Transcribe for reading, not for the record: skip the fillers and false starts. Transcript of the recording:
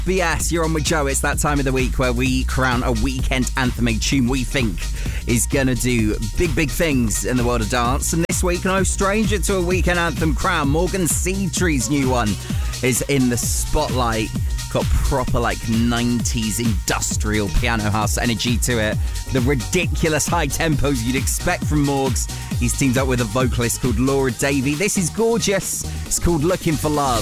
But yes, you're on with Joe. It's that time of the week where we crown a weekend anthem, a tune we think is going to do big things in the world of dance. And this week, no stranger to a weekend anthem crown. Morgan Seatree's new one is in the spotlight. Got proper 90s industrial piano house energy to it. The ridiculous high tempos you'd expect from Morgs. He's teamed up with a vocalist called Laura Davey. This is gorgeous. It's called Looking for Love.